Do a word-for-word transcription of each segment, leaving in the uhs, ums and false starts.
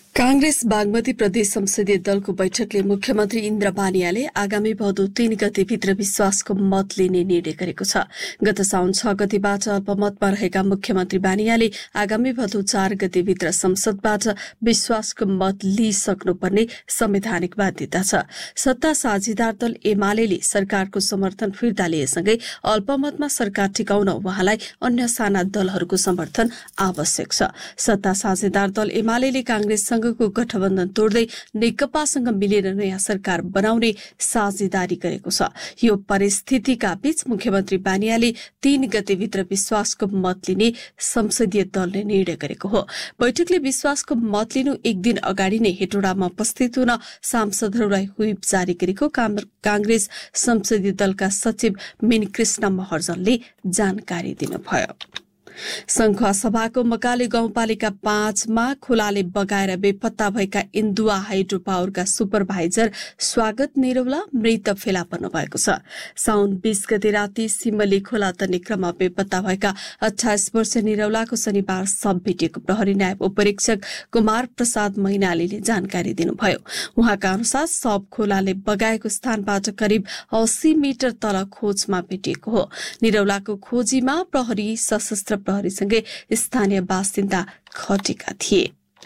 कांग्रेस बागमती प्रदेश संसदीय दलको बैठकले मुख्यमन्त्री इन्द्र बानियाले आगामी भदौ तीन गतेभित्र विश्वासको मत लिने निर्णय गरेको छ। गत साउन छ गतेबाट अल्पमतमा रहेका मुख्यमन्त्री बानियाले आगामी भदौ चार गतेभित्र संसदबाट विश्वासको मत लिइसक्नुपर्ने संवैधानिक बाध्यता छ। सत्ता साझेदार दल एमाले सरकारको समर्थन फिर्ता लिएसँगै अल्पमतमा सरकार टिकाउन उहाँलाई अन्य साना दलहरूको समर्थन आवश्यक छ। सत्ता साझेदार दल एमाले कांग्रेससँग को गठबन्धन तोड्दै नेकपासँग मिलेर नयाँ सरकार बनाउने साझेदारी गरेको छ। यो परिस्थितिका बीच मुख्यमन्त्री बानियाले तीन गतेभित्र विश्वासको मत लिने संसदीय दलले निर्णय गरेको हो। बैठकले विश्वासको मत लिनु एक दिन अगाडि नै हेटौडामा उपस्थित हुन सांसदहरूलाई व्हिप जारी गरेको कांग्रेस संसदीय दलका सचिव मिनकृष्ण महर्जनले जानकारी दिनुभयो। संखुवा सभाको मकाले गाउँपालिका पाँचमा खोलाले बगाएर बेपत्ता भएका इन्दुवा हाइड्रो पावरका सुपरभाइजर स्वागत निरौला मृत फेला पर्नु भएको छ। साउन बीस गते राति सिमली खोला तर्ने क्रममा बेपत्ता भएका अठाइस वर्षीय निरौलाको शनिबार शव भेटिएको प्रहरी नायब उपरीक्षक कुमार प्रसाद मैनालीले जानकारी दिनुभयो। उहाँका अनुसार शव खोलाले बगाएको स्थानबाट करिब अस्सी मिटर तल खोजमा भेटिएको हो। निरौलाको खोजीमा प्रहरी सशस्त्र प्रहरीसँगै स्थानीय बासिन्दा खटेका थिए।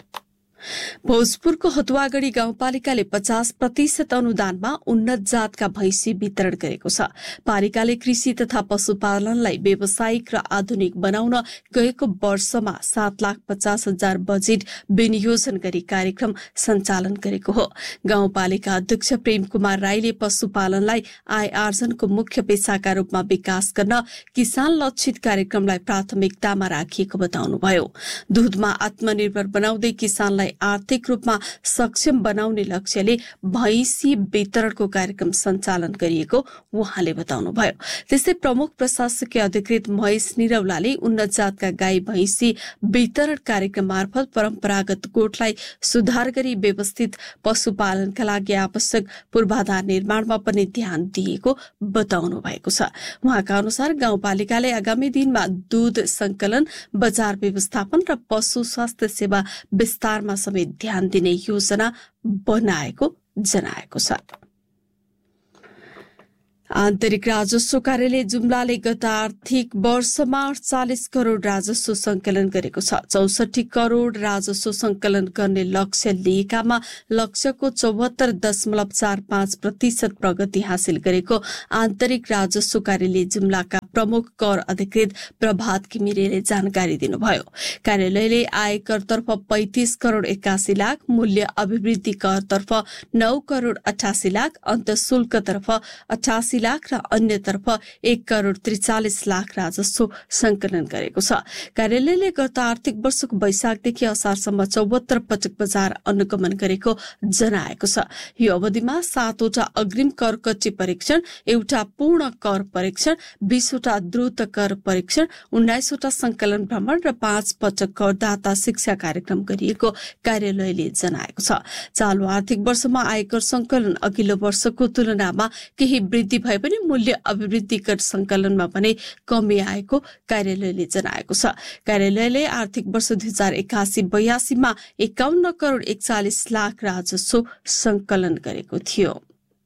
भोजपुरको हतुवागढ़ी गाउँपालिकाले पचास प्रतिशत अनुदानमा उन्नत जातका भैंसी वितरण गरेको छ। पालिकाले कृषि तथा पशुपालनलाई व्यावसायिक र आधुनिक बनाउन गएको वर्षमा सात लाख पचास हजार बजेट विनियोजन गरी कार्यक्रम सञ्चालन गरेको हो। गाउँपालिका अध्यक्ष प्रेम कुमार राईले पशुपालनलाई आय आर्जनको मुख्य पेशाका रूपमा विकास गर्न किसान लक्षित कार्यक्रमलाई प्राथमिकतामा राखिएको बताउनुभयो। दूधमा आत्मनिर्भर बनाउँदै किसानलाई आर्थिक रूपमा सक्षम बनाउने लक्ष्यले भैंसी वितरणको कार्यक्रम सञ्चालन गरिएको उहाँले बताउनुभयो। त्यस्तै प्रमुख प्रशासकीय अधिकृत महेश निरौलाले उन्नत जातका गाई भैंसी वितरण कार्यक्रम मार्फत परम्परागत गोठलाई सुधार गरी व्यवस्थित पशुपालनका लागि आवश्यक पूर्वाधार निर्माणमा पनि ध्यान दिएको बताउनु भएको छ। उहाँका अनुसार गाउँपालिकाले आगामी दिनमा दूध संकलन, बजार व्यवस्थापन र पशु स्वास्थ्य सेवा विस्तारमा समेत ध्यान दिने योजना बनाएको जनाएको छ। आन्तरिक राजस्व कार्यालय जुम्लाले गत आर्थिक वर्षमा अडचालिस करोड़ राजस्व संकलन गरेको छ। चौसठी करोड़ राजस्व संकलन गर्ने लक्ष्य लिएकामा लक्ष्यको चौहत्तर दशमलव चार पाँच प्रतिशत प्रगति हासिल गरेको आन्तरिक राजस्व कार्यालय जुम्लाका प्रमुख कर अधिकृत प्रभात घिमिरेले जानकारी दिनुभयो। कार्यालयले आयकरतर्फ पैंतीस करोड़ एकासी लाख, मूल्य अभिवृद्धि करतर्फ नौ करोड़ अठासी लाख, अन्तशुल्कतर्फ अठासी लाख र अन्यतर्फ एक करोड़ त्रिचालिस लाख राजस्व संकलन गरेको छ। कार्यालयले गत आर्थिक वर्षको वैशाखदेखि असारसम्म चौहत्तर पटक बजार अनुगमन गरेको जनाएको छ। यो अवधिमा सातवटा अग्रिम कर कट्टी परीक्षण, एउटा पूर्ण कर परीक्षण, बीसवटा द्रुत कर परीक्षण, उन्नाइसवटा संकलन भ्रमण र पाँच पटक करदाता शिक्षा कार्यक्रम गरिएको कार्यालयले जनाएको छ। चालु आर्थिक वर्षमा आयकर संकलन अघिल्लो वर्षको तुलनामा केही वृद्धि भए पनि मूल्य अभिवृद्धि कर संकलनमा पनि कमी आएको कार्यालयले जनाएको छ। कार्यालयले आर्थिक वर्ष दुई हजार एकासी बयासीमा एकाउन्न करोड़ एकचालिस लाख राजस्व संकलन गरेको थियो।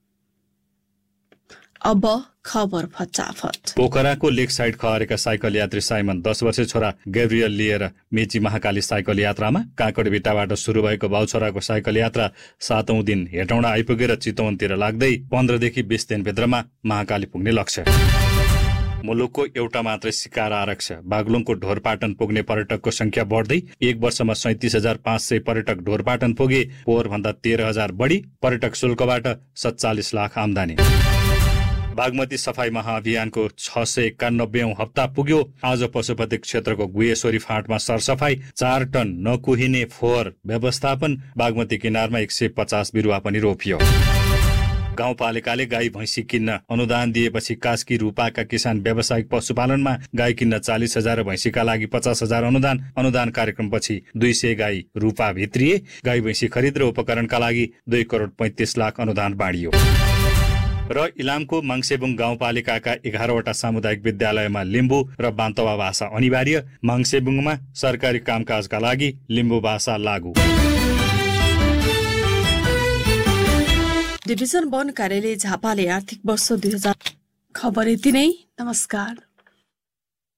अब खबर फटाफट। पोखराको लेक साइड खहरेका साइकल यात्री साइमन दस वर्षीय छोरा गैब्रियल लिएर मेची महाकाली साइकल यात्रामा काँकडभिट्टाबाट शुरू भएको बाउछोराको साइकल यात्रा सातौं दिन हेटौँडा आइपुगेर चितवनतिर लाग्दै पन्ध्रदेखि बीस दिनभित्रमा महाकाली पुग्ने लक्ष्य। मुलुकको एउटा मात्रै शिकार आरक्ष बागलुङको ढोरपाटन पुग्ने पर्यटकको संख्या बढ्दै एक वर्षमा सैतिस हजार पाँच सय पर्यटक ढोरपाटन पुगे। पोहोरभन्दा तेह्र हजार बढी। पर्यटक शुल्कबाट सत्तालिस लाख आमदानी। बागमती सफाई महाअभियानको छ सय एकानब्बेऔं हप्ता पुग्यो। आज पशुपति क्षेत्रको गुहेश्वरी फाँटमा सरसफाई, चार टन नकुहिने फोहोर व्यवस्थापन, बागमती किनारमा एक सय पचास बिरुवा पनि रोपियो। गाउँपालिकाले गाई भैंसी किन्न अनुदान दिएपछि कास्की रूपाका किसान व्यावसायिक पशुपालनमा गाई किन्न चालिस हजार, भैंसीका लागि पचास हजार अनुदान। अनुदान कार्यक्रमपछि दुई सय गाई रूपा भित्रिए। गाई भैंसी खरिद र उपकरणका लागि दुई करोड़ पैंतिस लाख अनुदान बाँडियो। र इलामको माङसेबुङ गाउँपालिकाका एघारवटा सामुदायिक विद्यालयमा लिम्बू र बान्तवा भाषा अनिवार्य। माङसेबुङमा सरकारी कामकाजका लागि लिम्बू भाषा लागू। डिभिजन वन कार्यालय झापाले आर्थिक वर्ष दुई हजार खबर यति नै। नमस्कार।